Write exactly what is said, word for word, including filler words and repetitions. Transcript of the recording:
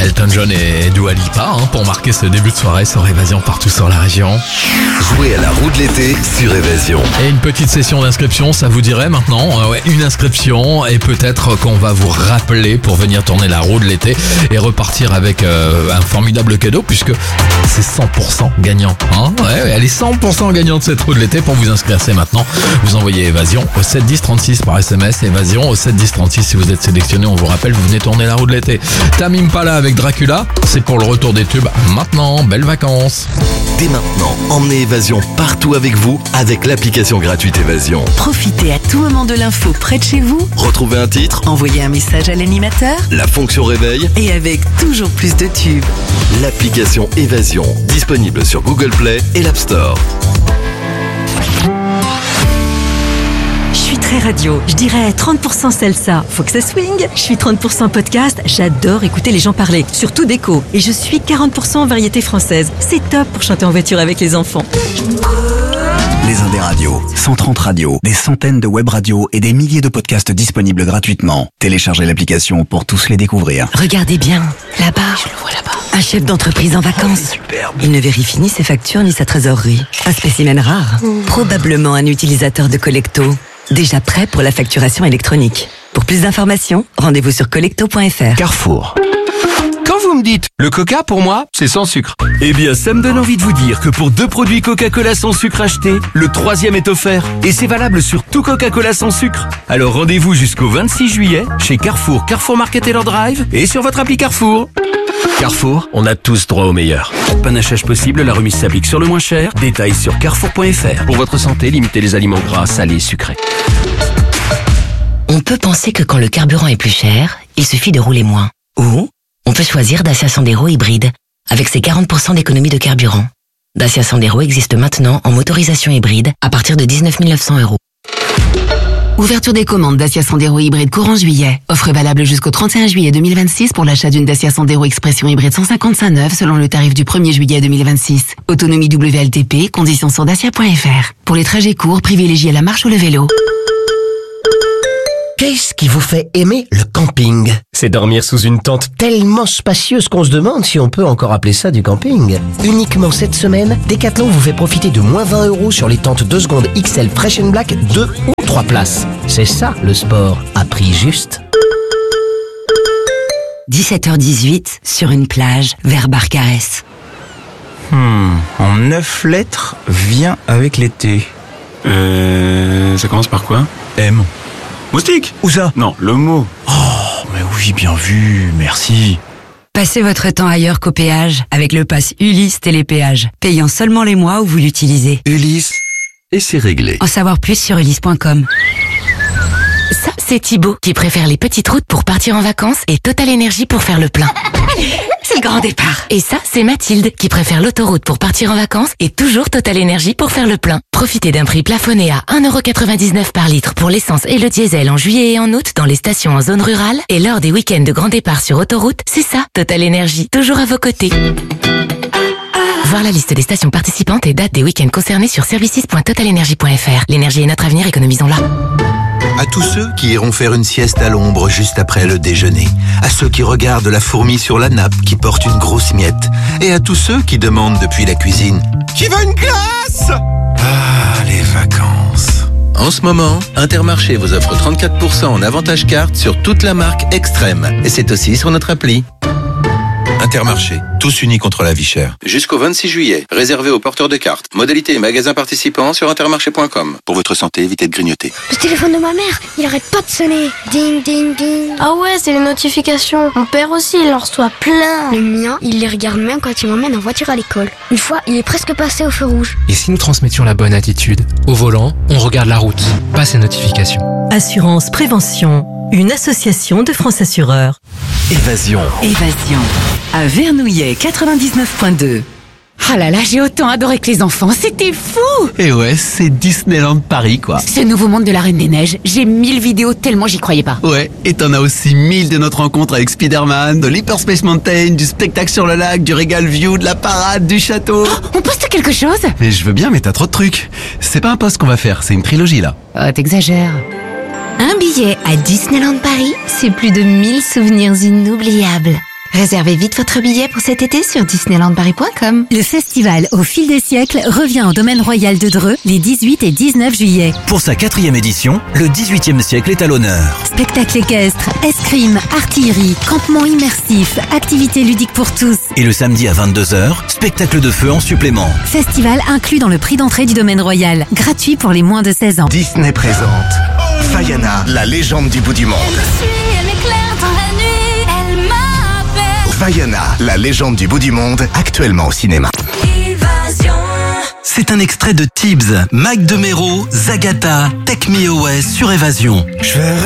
Elton John et Dua Lipa hein, pour marquer ce début de soirée sur Évasion partout sur la région. Jouez à la roue de l'été sur Évasion. Et une petite session d'inscription, ça vous dirait maintenant euh, ouais, une inscription et peut-être qu'on va vous rappeler pour venir tourner la roue de l'été et repartir avec euh, un formidable cadeau puisque c'est cent pour cent gagnant. Hein ouais, ouais, elle est cent pour cent gagnante cette roue de l'été. Pour vous inscrire, c'est maintenant. Vous envoyez Évasion au sept dix trente-six par S M S. Évasion au sept dix trente-six si vous êtes sélectionné. On vous rappelle, vous venez tourner la roue de l'été. Tame Impala avec Dracula, c'est pour le retour des tubes. Maintenant, belles vacances. Dès maintenant, emmenez Évasion partout avec vous avec l'application gratuite Évasion. Profitez à tout moment de l'info près de chez vous. Retrouvez un titre, Envoyez un message à l'animateur. la fonction réveil, Et avec toujours plus de tubes. l'application Évasion, disponible sur Google Play et l'App Store. Je suis très radio, je dirais trente pour cent salsa, faut que ça swing. Je suis trente pour cent podcast, j'adore écouter les gens parler, surtout d'écho. Et je suis quarante pour cent variété française, c'est top pour chanter en voiture avec les enfants. Les Indés Radios, cent trente radios, des centaines de web radios et des milliers de podcasts disponibles gratuitement. Téléchargez l'application pour tous les découvrir. Regardez bien, là-bas. Je le vois là-bas. Un chef d'entreprise en vacances. Il ne vérifie ni ses factures ni sa trésorerie. Un spécimen rare. Probablement un utilisateur de Collecto. Déjà prêt pour la facturation électronique. Pour plus d'informations, rendez-vous sur collecto point f r. Carrefour. Quand vous me dites le coca pour moi, c'est sans sucre. Eh bien, ça me donne envie de vous dire que pour deux produits Coca-Cola sans sucre achetés, le troisième est offert. Et c'est valable sur tout Coca-Cola sans sucre. Alors rendez-vous jusqu'au vingt-six juillet chez Carrefour, Carrefour Market Taylor Drive et sur votre appli Carrefour. Carrefour, on a tous droit au meilleur. Panachage possible, la remise s'applique sur le moins cher. Détails sur carrefour point f r. Pour votre santé, limitez les aliments gras, salés, sucrés. On peut penser que quand le carburant est plus cher, il suffit de rouler moins. Ou on peut choisir Dacia Sandero hybride, avec ses quarante pour cent d'économie de carburant. Dacia Sandero existe maintenant en motorisation hybride à partir de dix-neuf mille neuf cents euros. Ouverture des commandes Dacia Sandero hybride courant juillet. Offre valable jusqu'au trente et un juillet deux mille vingt-six pour l'achat d'une Dacia Sandero Expression hybride cent cinquante-cinq neuve selon le tarif du premier juillet deux mille vingt-six. Autonomie W L T P, conditions sur dacia point f r. Pour les trajets courts, privilégiez la marche ou le vélo. Qu'est-ce qui vous fait aimer le camping? C'est dormir sous une tente tellement spacieuse qu'on se demande si on peut encore appeler ça du camping. Uniquement cette semaine, Decathlon vous fait profiter de moins vingt euros sur les tentes deux secondes X L Fresh and Black deux ou trois places. C'est ça le sport, à prix juste. dix-sept heures dix-huit, sur une plage, vers Barcarès. Hmm, en neuf lettres, vient avec l'été. Euh, ça commence par quoi? M. Moustique? Où ça? Non, le mot. Oh, mais oui, bien vu, merci. Passez votre temps ailleurs qu'au péage avec le pass Ulysse Télépéage, payant seulement les mois où vous l'utilisez. Ulysse, et c'est réglé. En savoir plus sur ulysse point com. Ça, c'est Thibaut qui préfère les petites routes pour partir en vacances et Total Énergie pour faire le plein. C'est le grand départ. Et ça, c'est Mathilde qui préfère l'autoroute pour partir en vacances et toujours Total Énergie pour faire le plein. Profitez d'un prix plafonné à un euro quatre-vingt-dix-neuf par litre pour l'essence et le diesel en juillet et en août dans les stations en zone rurale et lors des week-ends de grand départ sur autoroute. C'est ça, Total Énergie, toujours à vos côtés. Voir la liste des stations participantes et dates des week-ends concernés sur services point total énergie point f r. L'énergie est notre avenir, économisons-la. À tous ceux qui iront faire une sieste à l'ombre juste après le déjeuner, à ceux qui regardent la fourmi sur la nappe qui porte une grosse miette, et à tous ceux qui demandent depuis la cuisine « Qui veut une glace ?» Ah, les vacances. En ce moment, Intermarché vous offre trente-quatre pour cent en avantage carte sur toute la marque Extrême, et c'est aussi sur notre appli. Intermarché, tous unis contre la vie chère. Jusqu'au vingt-six juillet, réservé aux porteurs de cartes. Modalités et magasins participants sur intermarché point com. Pour votre santé, évitez de grignoter. Le téléphone de ma mère, il arrête pas de sonner. Ding, ding, ding. Ah ouais, c'est les notifications. Mon père aussi, il en reçoit plein. Le mien, il les regarde même quand il m'emmène en voiture à l'école. Une fois, il est presque passé au feu rouge. Et si nous transmettions la bonne attitude? Au volant, on regarde la route, pas ses notifications. Assurance Prévention, une association de France Assureurs. Évasion. Évasion. À Vernouillet, quatre-vingt-dix-neuf point deux. Ah là là, j'ai autant adoré que les enfants, c'était fou! Et ouais, c'est Disneyland Paris, quoi. Ce nouveau monde de la Reine des Neiges, j'ai mille vidéos tellement j'y croyais pas. Ouais, et t'en as aussi mille de notre rencontre avec Spider-Man, de l'Hyperspace Mountain, du spectacle sur le lac, du Regal View, de la parade, du château. Oh, on poste quelque chose? Mais je veux bien, mais t'as trop de trucs. C'est pas un post qu'on va faire, c'est une trilogie, là. Oh, t'exagères. Un billet à Disneyland Paris, c'est plus de mille souvenirs inoubliables. Réservez vite votre billet pour cet été sur disneyland paris point com. Le festival Au fil des siècles revient au domaine royal de Dreux les dix-huit et dix-neuf juillet. Pour sa quatrième édition, le dix-huitième siècle est à l'honneur. Spectacle équestre, escrime, artillerie, campement immersif, activités ludiques pour tous. Et le samedi à vingt-deux heures, spectacle de feu en supplément. Festival inclus dans le prix d'entrée du domaine royal. Gratuit pour les moins de seize ans. Disney présente Vaiana, la légende du bout du monde. Vaiana, la légende du bout du monde, actuellement au cinéma. C'est un extrait de Tibbs, Mac DeMero, Zagata, Take Me Away sur Évasion.